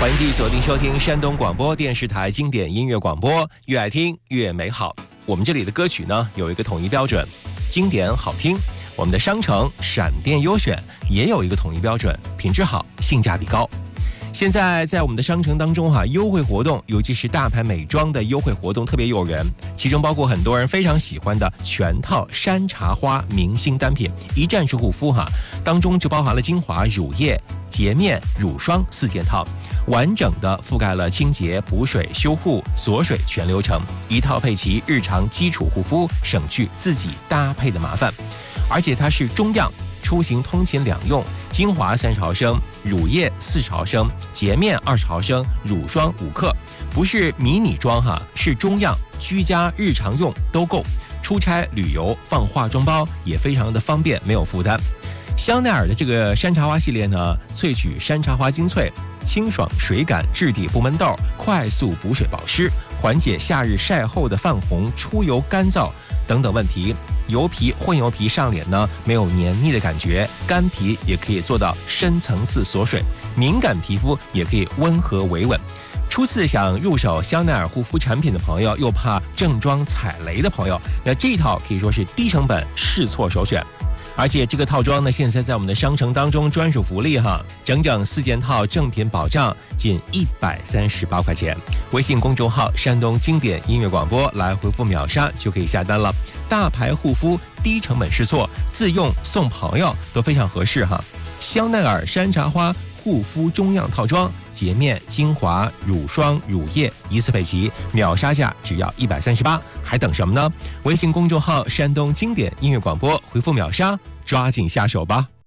欢迎继续锁定收听山东广播电视台经典音乐广播，越爱听越美好。我们这里的歌曲呢有一个统一标准，经典好听。我们的商城闪电优选也有一个统一标准，品质好，性价比高。现在在我们的商城当中优惠活动，尤其是大牌美妆的优惠活动特别诱人，其中包括很多人非常喜欢的全套山茶花明星单品，一站式护肤当中就包含了精华、乳液、洁面、乳霜4件套，完整的覆盖了清洁、补水、修护、锁水全流程，一套配齐日常基础护肤，省去自己搭配的麻烦。而且它是中样，出行通勤两用，精华30毫升，乳液40毫升，洁面20毫升，乳霜5克，不是迷你装是中样，居家日常用都够，出差旅游放化妆包也非常的方便，没有负担。香奈儿的这个山茶花系列呢，萃取山茶花精粹，清爽水感，质地不闷痘，快速补水保湿，缓解夏日晒后的泛红、出油干燥等等问题。油皮、混油皮上脸呢，没有黏腻的感觉，干皮也可以做到深层次锁水，敏感皮肤也可以温和维稳。初次想入手香奈儿护肤产品的朋友，又怕正装踩雷的朋友，那这一套可以说是低成本试错首选。而且这个套装呢，现在在我们的商城当中专属福利整整4件套正品保障，仅138块钱。微信公众号山东经典音乐广播来回复秒杀就可以下单了。大牌护肤低成本试错，自用送朋友都非常合适香奈儿山茶花护肤中样套装，洁面、精华、乳霜、乳液一次配齐，秒杀价只要138，还等什么呢？微信公众号山东经典音乐广播回复秒杀，抓紧下手吧。